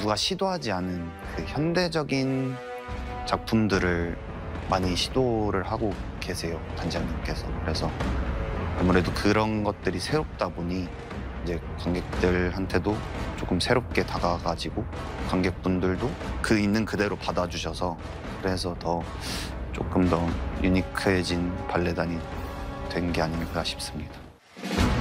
누가 시도하지 않은 그 현대적인 작품들을 많이 시도를 하고 계세요, 단장님께서. 그래서 아무래도 그런 것들이 새롭다 보니 이제 관객들한테도 조금 새롭게 다가가지고 관객분들도 그 있는 그대로 받아주셔서 그래서 조금 더 유니크해진 발레단이 된 게 아닌가 싶습니다.